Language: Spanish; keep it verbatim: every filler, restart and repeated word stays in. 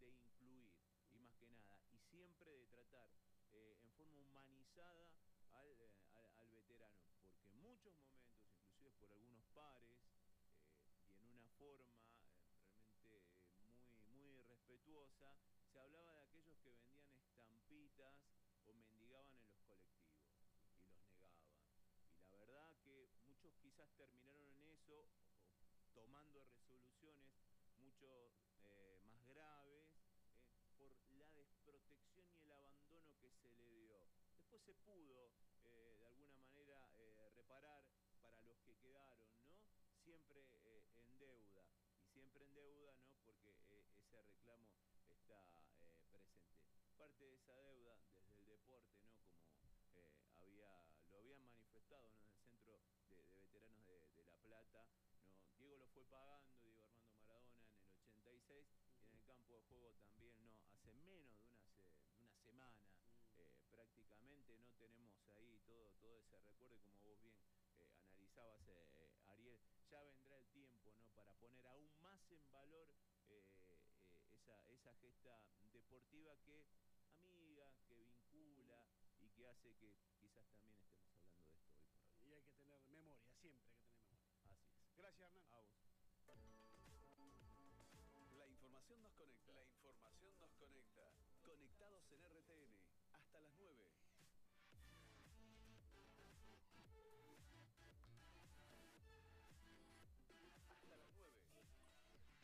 de incluir, y más que nada, y siempre de tratar eh, en forma humanizada al, eh, al, al veterano, porque en muchos momentos, inclusive por algunos pares, eh, y en una forma eh, realmente eh, muy, muy respetuosa, se hablaba de aquellos que vendían estampitas o mendigaban en los colectivos, y los negaban. Y la verdad que muchos quizás terminaron en eso, o tomando resoluciones mucho eh, más graves, eh, por la desprotección y el abandono que se le dio. Después se pudo, eh, de alguna manera, eh, reparar para los que quedaron, ¿no? Siempre eh, en deuda, y siempre en deuda, ¿no? Porque eh, ese reclamo está eh, presente. Parte de esa deuda, desde el deporte, ¿no? Como eh, había, lo habían manifestado, ¿no? En el Centro de, de Veteranos de, de La Plata, ¿no? Diego lo fue pagando, Diego Armando Maradona, en el ochenta y seis, uh-huh. Y en el campo de juego también, ¿no? Hace menos de una, de una semana, uh-huh. eh, prácticamente, no tenemos ahí todo, todo ese recuerdo, y como vos bien eh, analizabas, eh, Ariel, ya vendrá el tiempo, ¿no? Para poner aún más en valor eh, eh, esa, esa gesta deportiva que amiga, que vincula, uh-huh. y que hace que quizás también estemos hablando de esto hoy por hoy. Y hay que tener memoria, siempre hay que tener memoria. Así es. Gracias, Hernán. A vos. La información nos conecta. La información nos conecta. Conectados en R T N. Hasta las nueve.